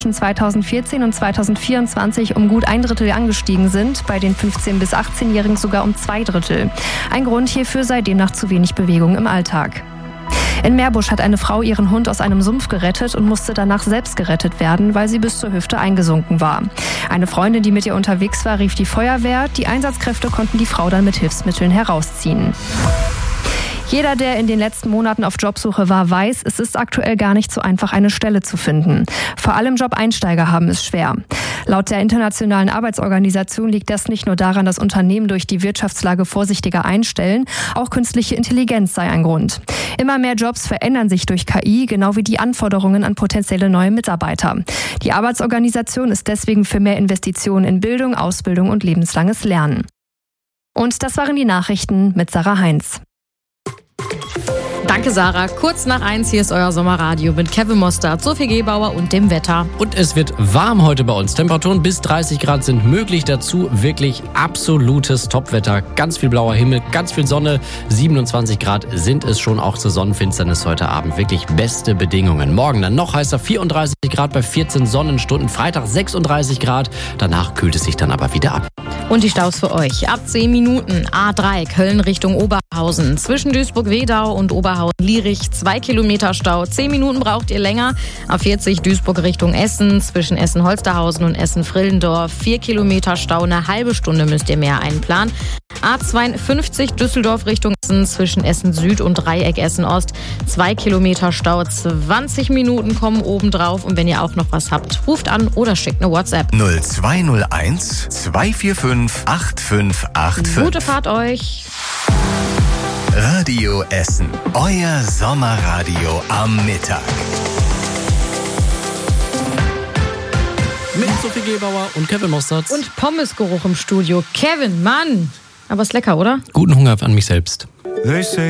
2014 und 2024 um gut 1/3 angestiegen sind, bei den 15- bis 18-Jährigen sogar um 2/3. Ein Grund hierfür sei demnach zu wenig Bewegung im Alltag. In Meerbusch hat eine Frau ihren Hund aus einem Sumpf gerettet und musste danach selbst gerettet werden, weil sie bis zur Hüfte eingesunken war. Eine Freundin, die mit ihr unterwegs war, rief die Feuerwehr. Die Einsatzkräfte konnten die Frau dann mit Hilfsmitteln herausziehen. Jeder, der in den letzten Monaten auf Jobsuche war, weiß, es ist aktuell gar nicht so einfach, eine Stelle zu finden. Vor allem Job-Einsteiger haben es schwer. Laut der Internationalen Arbeitsorganisation liegt das nicht nur daran, dass Unternehmen durch die Wirtschaftslage vorsichtiger einstellen, auch künstliche Intelligenz sei ein Grund. Immer mehr Jobs verändern sich durch KI, genau wie die Anforderungen an potenzielle neue Mitarbeiter. Die Arbeitsorganisation ist deswegen für mehr Investitionen in Bildung, Ausbildung und lebenslanges Lernen. Und das waren die Nachrichten mit Sarah Heinz. Danke, Sarah. Kurz nach 1, hier ist euer Sommerradio mit Kevin Mostert, Sophie Gebauer und dem Wetter. Und es wird warm heute bei uns. Temperaturen bis 30 Grad sind möglich. Dazu wirklich absolutes Topwetter. Ganz viel blauer Himmel, ganz viel Sonne. 27 Grad sind es schon auch zur Sonnenfinsternis heute Abend. Wirklich beste Bedingungen. Morgen dann noch heißer, 34 Grad bei 14 Sonnenstunden. Freitag 36 Grad. Danach kühlt es sich dann aber wieder ab. Und die Staus für euch. Ab 10 Minuten A3 Köln Richtung Oberhausen. Zwischen Duisburg-Wedau und Oberhausen-Lierich 2 Kilometer Stau. 10 Minuten braucht ihr länger. A40 Duisburg Richtung Essen. Zwischen Essen-Holsterhausen und Essen-Frillendorf 4 Kilometer Stau. Eine halbe Stunde müsst ihr mehr einplanen. A52 Düsseldorf Richtung Essen. Zwischen Essen Süd und Dreieck Essen Ost 2 Kilometer Stau. 20 Minuten kommen obendrauf. Und wenn ihr auch noch was habt, ruft an oder schickt eine WhatsApp. 0201 245 8585. Gute Fahrt euch. Radio Essen. Euer Sommerradio am Mittag. Mit Sophie Gebauer und Kevin Mostert. Und Pommesgeruch im Studio. Kevin, Mann. Aber ist lecker, oder? Guten Hunger an mich selbst.